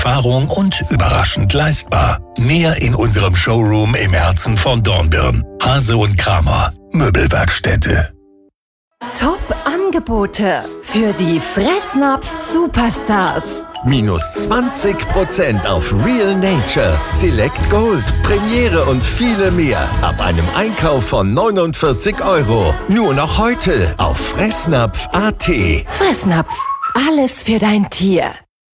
Erfahrung und überraschend leistbar. Mehr in unserem Showroom im Herzen von Dornbirn. Hase und Kramer, Möbelwerkstätte. Top-Angebote für die Fressnapf-Superstars. Minus 20% auf Real Nature, Select Gold, Premiere und viele mehr. Ab einem Einkauf von 49 €. Nur noch heute auf Fressnapf.at. Fressnapf, alles für dein Tier.